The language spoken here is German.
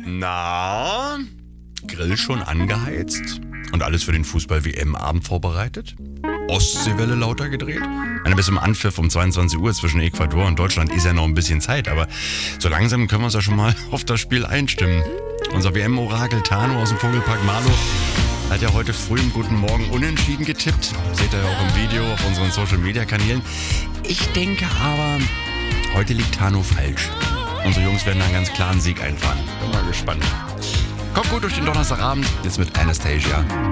Na, Grill schon angeheizt und alles für den Fußball-WM-Abend vorbereitet? Ostseewelle lauter gedreht? Bis zum Anpfiff um 22 Uhr zwischen Ecuador und Deutschland ist ja noch ein bisschen Zeit, aber so langsam können wir uns ja schon mal auf das Spiel einstimmen. Unser WM-Orakel Tano aus dem Vogelpark Marlow hat ja heute früh im Guten Morgen unentschieden getippt. Seht ihr ja auch im Video auf unseren Social-Media-Kanälen. Ich denke aber, heute liegt Tano falsch. Unsere Jungs werden einen ganz klaren Sieg einfahren. Bin mal gespannt. Kommt gut durch den Donnerstagabend, jetzt mit Anastasia.